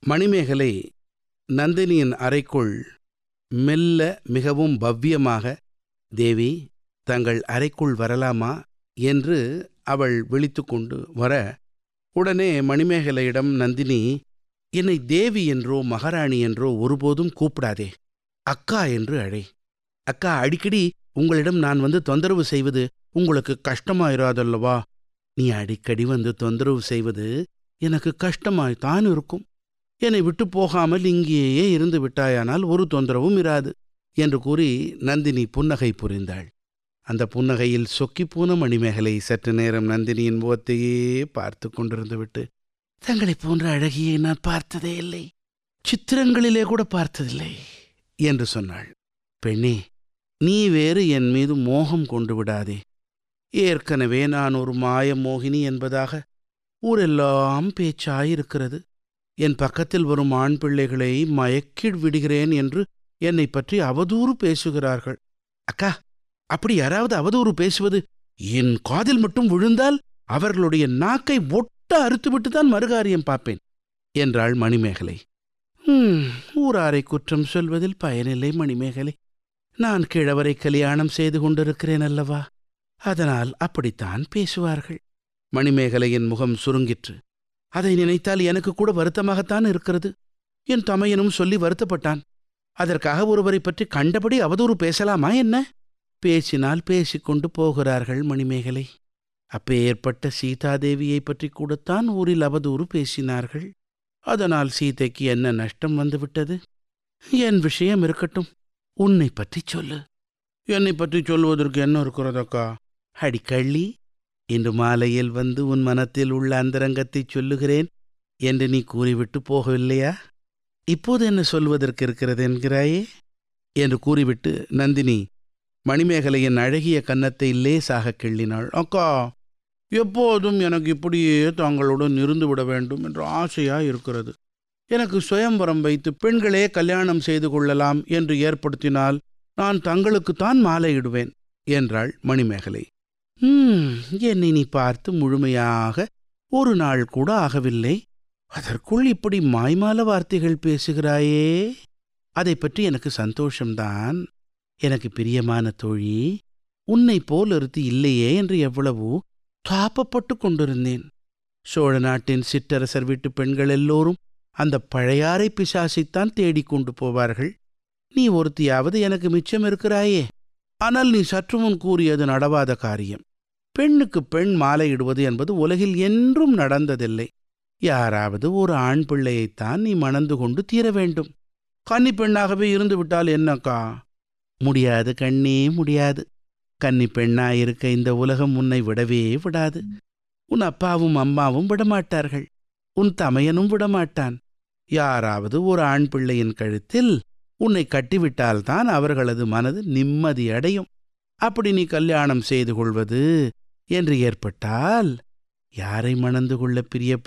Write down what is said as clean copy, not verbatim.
மணிமேகலை நந்தினியின் அறைக்குள் மெல்ல மிகவும் பவ்யமாக, தேவி, தங்கள் அறைக்குள் வரலாமா என்று அவள் விழித்து கொண்டு வர, உடனே மணிமேகலையிடம் நந்தினி, என்னை தேவி என்றோ மகாராணி என்றோ ஒருபோதும் கூப்பிடாதே, அக்கா என்று அழை. அக்கா, அடிக்கடி உங்களிடம் நான் வந்து தொந்தரவு செய்வது உங்களுக்கு கஷ்டமாயிராதல்லவா? நீ அடிக்கடி வந்து தொந்தரவு செய்வது எனக்கு கஷ்டமாய்த்தான் இருக்கும். என்னை விட்டு போகாமல் இங்கேயே இருந்து விட்டாயானால் ஒரு தொந்தரவும் இராது என்று கூறி நந்தினி புன்னகை புரிந்தாள். அந்த புன்னகையில் சொக்கிப்போன மணிமேகலை சற்று நேரம் நந்தினியின் முகத்தையே பார்த்து கொண்டிருந்து விட்டு, தங்களைப் போன்ற அழகியை நான் பார்த்ததே இல்லை, சித்திரங்களிலே கூட பார்த்ததில்லை என்று சொன்னாள். பெண்ணே, நீ வேறு என் மீது மோகம் கொண்டு விடாதே. ஏற்கனவே நான் ஒரு மாய மோகினி என்பதாக ஊரெல்லாம் பேச்சாயிருக்கிறது. என் பக்கத்தில் வரும் ஆண் பிள்ளைகளை மயக்கி விடுகிறேன் என்று என்னை பற்றி அவதூறு பேசுகிறார்கள். அக்கா, அப்படி யாராவது அவதூறு பேசுவது என் காதில் மட்டும் விழுந்தால் அவர்களுடைய நாக்கை ஒட்ட அறுத்துவிட்டுதான் மறுகாரியம் பார்ப்பேன் என்றாள் மணிமேகலை. ஊராரை குற்றம் சொல்வதில் பயனில்லை மணிமேகலை. நான் கிழவரை கல்யாணம் செய்து கொண்டிருக்கிறேன் அல்லவா, அதனால் அப்படித்தான் பேசுவார்கள். மணிமேகலையின் முகம் சுருங்கிற்று. அதை நினைத்தால் எனக்கு கூட வருத்தமாகத்தான் இருக்கிறது. என் தமையனும் சொல்லி வருத்தப்பட்டான். அதற்காக ஒருவரை பற்றி கண்டபடி அவதூறு பேசலாமா என்ன? பேசினால் பேசிக்கொண்டு போகிறார்கள் மணிமேகலை. அப்பேற்பட்ட சீதாதேவியை பற்றி கூடத்தான் ஊரில் அவதூறு பேசினார்கள். அதனால் சீதைக்கு என்ன நஷ்டம் வந்துவிட்டது? என் விஷயம் இருக்கட்டும், உன்னை பற்றி சொல்லு. என்னை பற்றி சொல்வதற்கு என்ன இருக்கிறதக்கா? அடிக்கள்ளி, இன்று மாலையில் வந்து உன் மனத்தில் உள்ள அந்தரங்கத்தை சொல்லுகிறேன் என்று நீ கூறிவிட்டு போகவில்லையா? இப்போது என்ன சொல்வதற்கு இருக்கிறது என்கிறாயே என்று கூறிவிட்டு நந்தினி மணிமேகலையின் அழகிய கன்னத்தை லேசாக கிள்ளினாள். அக்கா, எப்போதும் எனக்கு இப்படியே தாங்களுடன் இருந்து விட வேண்டும் என்ற ஆசையா இருக்கிறது. எனக்கு சுயம்பரம் வைத்து பெண்களே கல்யாணம் செய்து கொள்ளலாம் என்று ஏற்படுத்தினால் நான் தங்களுக்குத்தான் மாலையிடுவேன் என்றாள் மணிமேகலை. என்னை நீ பார்த்து முழுமையாக ஒரு நாள் கூட ஆகவில்லை, அதற்குள் இப்படி மாய்மால வார்த்தைகள் பேசுகிறாயே? அதை பற்றி எனக்கு சந்தோஷம்தான். எனக்கு பிரியமான தோழி, உன்னை போல் ஒருத்தி இல்லையே என்று எவ்வளவோ தாப்பப்பட்டு கொண்டிருந்தேன். சோழ நாட்டின் சிற்றரசர் வீட்டு பெண்கள் எல்லோரும் அந்த பழையாறை பிசாசைத்தான் தேடிக்கொண்டு போவார்கள். நீ ஒருத்தியாவது எனக்கு மிச்சம் இருக்கிறாயே. ஆனால் நீ சற்று முன் கூறியது நடவாத காரியம். பெண்ணுக்கு பெண் மாலையிடுவது என்பது உலகில் என்றும் நடந்ததில்லை. யாராவது ஒரு ஆண் பிள்ளையைத்தான் நீ மணந்து கொண்டு தீர வேண்டும். கன்னி பெண்ணாகவே இருந்து விட்டால் என்னக்கா? முடியாது கண்ணே, முடியாது. கன்னி பெண்ணாயிருக்க இந்த உலகம் உன்னை விடவே விடாது. உன் அப்பாவும் அம்மாவும் விடமாட்டார்கள், உன் தமையனும் விடமாட்டான். யாராவது ஒரு ஆண் பிள்ளையின் கழுத்தில் உன்னை கட்டிவிட்டால்தான் அவர்களது மனது நிம்மதியடையும். அப்படி நீ கல்யாணம் செய்து கொள்வது என்று ஏற்பட்டால் யாரை மணந்து கொள்ள பிரிய